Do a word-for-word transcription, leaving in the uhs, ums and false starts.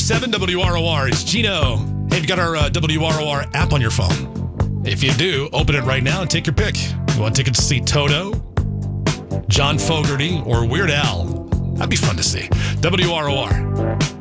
seven W R O R. It's Gino. Hey, you got our uh, W R O R app on your phone? If you do, open it right now and take your pick. You want tickets to see Toto, John Fogerty, or Weird Al? That'd be fun to see. W R O R.